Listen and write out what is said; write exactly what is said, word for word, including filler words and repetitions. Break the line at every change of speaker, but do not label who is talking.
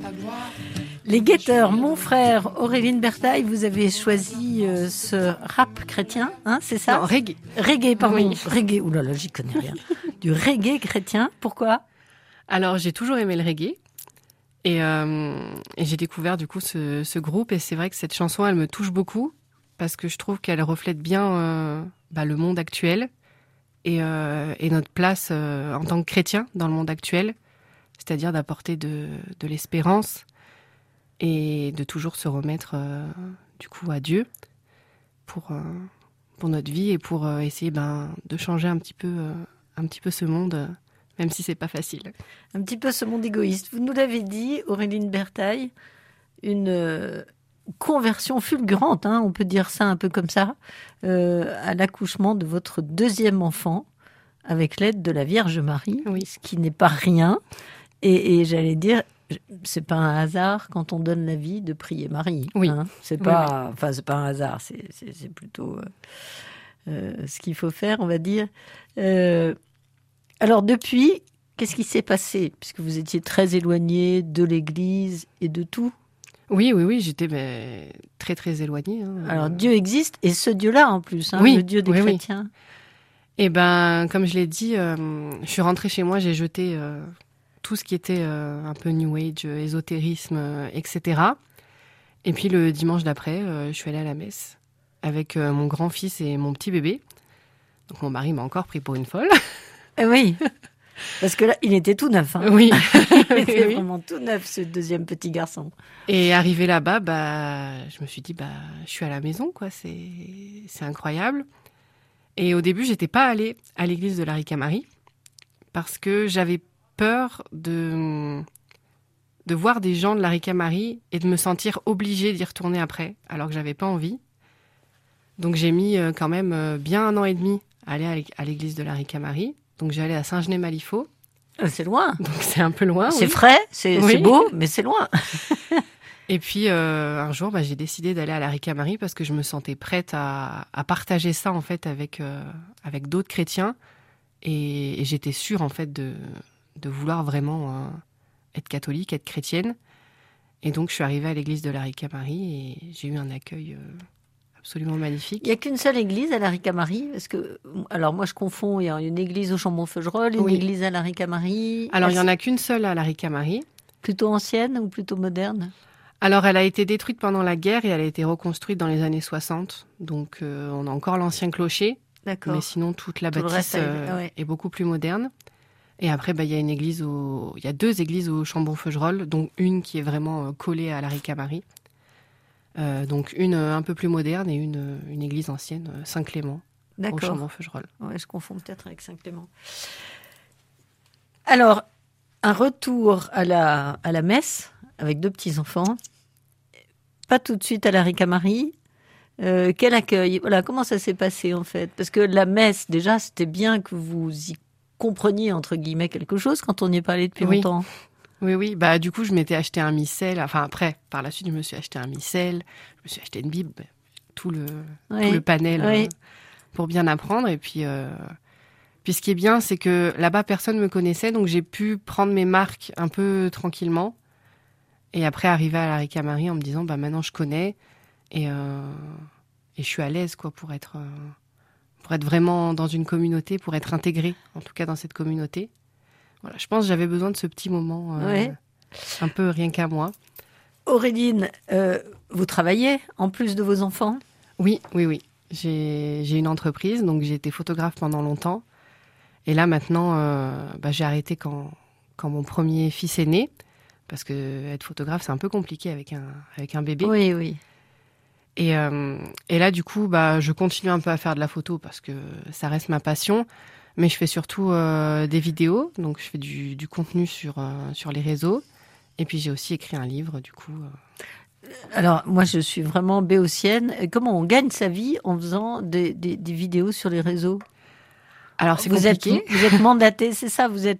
Les Guetteurs, mon frère Auréline Bertaille, vous avez choisi euh, ce rap chrétien, hein, c'est ça?
Non, reggae.
Reggae, pardon.
Oui.
Reggae, oulala, j'y connais rien. Du reggae chrétien, pourquoi?
Alors, j'ai toujours aimé le reggae. Et, euh, et j'ai découvert du coup ce, ce groupe. Et c'est vrai que cette chanson, elle me touche beaucoup. Parce que je trouve qu'elle reflète bien euh, bah, le monde actuel. Et, euh, et notre place euh, en tant que chrétien dans le monde actuel. C'est-à-dire d'apporter de, de l'espérance. Et de toujours se remettre euh, du coup à Dieu pour, euh, pour notre vie et pour euh, essayer ben, de changer un petit peu, euh, un petit peu ce monde, euh, même si c'est pas facile.
Un petit peu ce monde égoïste. Vous nous l'avez dit, Auréline Bertaille, une euh, conversion fulgurante, hein, on peut dire ça un peu comme ça, euh, à l'accouchement de votre deuxième enfant avec l'aide de la Vierge Marie,
Oui.
ce qui n'est pas rien. Et, et j'allais dire, c'est pas un hasard quand on donne la vie de prier Marie.
Oui.
Hein. C'est pas, oui, oui. Enfin, c'est pas un hasard. C'est, c'est, c'est plutôt euh, euh, ce qu'il faut faire, on va dire. Euh, alors depuis, qu'est-ce qui s'est passé puisque vous étiez très éloigné de l'Église et de tout.
Oui, oui, oui, j'étais mais, très, très éloignée. Hein.
Alors Dieu existe et ce Dieu-là en plus, hein,
oui,
le Dieu des
oui,
chrétiens.
Oui. Eh ben, comme je l'ai dit, euh, je suis rentrée chez moi, j'ai jeté. Euh, tout ce qui était euh, un peu New Age, euh, ésotérisme, euh, et cetera. Et puis le dimanche d'après, euh, je suis allée à la messe avec euh, mon grand-fils et mon petit bébé. Donc mon mari m'a encore pris pour une folle.
Eh oui, parce que là, il était tout neuf. Hein.
Oui.
Il était
oui.
vraiment tout neuf, ce deuxième petit garçon.
Et arrivé là-bas, bah, je me suis dit, bah, je suis à la maison, quoi. C'est, c'est incroyable. Et au début, j'étais pas allée à l'église de la Ricamarie parce que j'avais peur de, de voir des gens de la Ricamarie et de me sentir obligée d'y retourner après, alors que j'avais pas envie. Donc j'ai mis quand même bien un an et demi à aller à l'église de la Ricamarie. Donc j'ai allé à Saint-Genès-Malifaux.
C'est loin.
Donc c'est un peu loin.
C'est
oui.
frais, c'est,
oui.
c'est beau, mais c'est loin.
Et puis euh, un jour, bah, j'ai décidé d'aller à la Ricamarie parce que je me sentais prête à, à partager ça en fait avec euh, avec d'autres chrétiens et, et j'étais sûre en fait de de vouloir vraiment euh, être catholique, être chrétienne. Et donc, je suis arrivée à l'église de la Ricamarie et j'ai eu un accueil euh, absolument magnifique.
Il n'y a qu'une seule église à la Ricamarie parce que, alors moi, je confonds, il y a une église au Chambon-Feugerolles, une
oui.
église à la Ricamarie.
Alors, il n'y en a qu'une seule à la Ricamarie.
Plutôt ancienne ou plutôt moderne?
Alors, elle a été détruite pendant la guerre et elle a été reconstruite dans les années soixante. Donc, euh, on a encore l'ancien clocher.
D'accord.
Mais sinon, toute la
Tout
bâtisse euh,
ouais. est
beaucoup plus moderne. Et après, bah, il y a une église au... il y a deux églises au Chambon-Feugerolles, dont une qui est vraiment collée à la Ricamarie. Euh, donc une un peu plus moderne et une, une église ancienne, Saint-Clément,
D'accord.
au Chambon-Feugerolles.
Ouais, je confonds peut-être avec Saint-Clément. Alors, un retour à la, à la messe avec deux petits-enfants. Pas tout de suite à la Ricamarie. Euh, quel accueil? Voilà, comment ça s'est passé en fait? Parce que la messe, déjà, c'était bien que vous y compreniez, entre guillemets, quelque chose quand on n'y est pas allé depuis
oui.
longtemps.
Oui, oui. Bah, du coup, je m'étais acheté un missel. Enfin, après, par la suite, je me suis acheté un missel. Je me suis acheté une Bible. Tout le,
oui.
tout le panel
oui.
euh, pour bien apprendre. Et puis, euh, puis, ce qui est bien, c'est que là-bas, personne ne me connaissait. Donc, j'ai pu prendre mes marques un peu tranquillement. Et après, arriver à la Ricamarie en me disant, bah, maintenant, je connais. Et, euh, et je suis à l'aise, quoi, pour être... Euh, pour être vraiment dans une communauté, pour être intégrée, en tout cas dans cette communauté. Voilà, je pense que j'avais besoin de ce petit moment, euh,
ouais.
un peu rien qu'à moi.
Auréline, euh, vous travaillez en plus de vos enfants?
Oui, oui, oui. J'ai, j'ai une entreprise, donc j'ai été photographe pendant longtemps. Et là, maintenant, euh, bah, j'ai arrêté quand, quand mon premier fils est né, parce que être photographe, c'est un peu compliqué avec un, avec un bébé.
Oui, oui.
Et, euh, et là, du coup, bah, je continue un peu à faire de la photo parce que ça reste ma passion. Mais je fais surtout euh, des vidéos. Donc, je fais du, du contenu sur, euh, sur les réseaux. Et puis, j'ai aussi écrit un livre, du coup. Euh...
Alors, moi, je suis vraiment béotienne. Comment on gagne sa vie en faisant des, des, des vidéos sur les réseaux?
Alors, c'est
vous
compliqué.
Êtes, vous êtes mandaté, c'est ça? Vous êtes